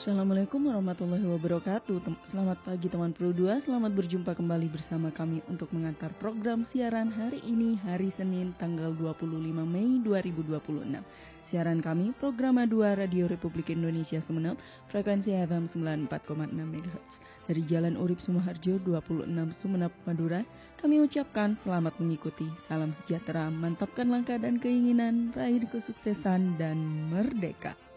Assalamualaikum warahmatullahi wabarakatuh. Selamat pagi teman Pro 2, selamat berjumpa kembali bersama kami untuk mengantar program siaran hari ini, hari Senin tanggal 25 Mei 2026. Siaran kami program A2 Radio Republik Indonesia Sumeneb, frekuensi FM 94,6 MHz. Dari Jalan Urip Sumoharjo 26 Sumeneb, Madura, kami ucapkan selamat mengikuti, salam sejahtera, mantapkan langkah dan keinginan, raih kesuksesan dan merdeka.